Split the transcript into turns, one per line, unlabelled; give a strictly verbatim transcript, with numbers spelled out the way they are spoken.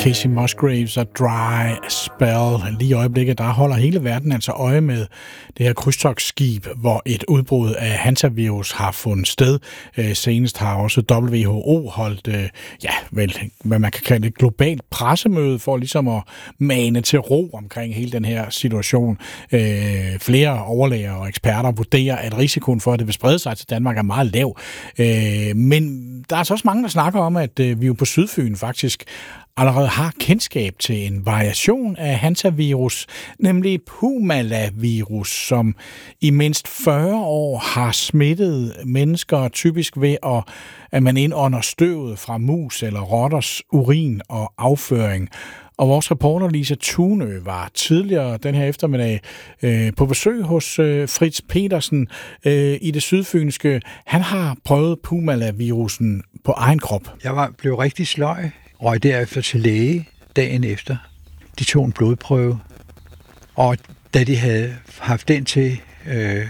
Casey Musgraves og Dry Spell. Lige i øjeblikket, der holder hele verden altså øje med det her krydstogtskib, hvor et udbrud af hantavirus har fundet sted. Senest har også W H O holdt, ja, vel, hvad man kan kalde et globalt pressemøde for ligesom at mane til ro omkring hele den her situation. Flere overlæger og eksperter vurderer, at risikoen for, at det vil sprede sig til Danmark, er meget lav. Men der er altså også mange, der snakker om, at vi jo på Sydfyn faktisk allerede har kendskab til en variation af hantavirus, nemlig Pumala-virus, som i mindst fyrre år har smittet mennesker, typisk ved, at, at man indånder støvet fra mus eller rotters urin og afføring. Og vores reporter Lisa Tunø var tidligere den her eftermiddag øh, på besøg hos øh, Fritz Petersen øh, i det sydfynske. Han har prøvet Pumala-virusen på egen krop.
Jeg var, blev rigtig sløj, røg derefter til læge dagen efter. De tog en blodprøve, og da de havde haft den til øh,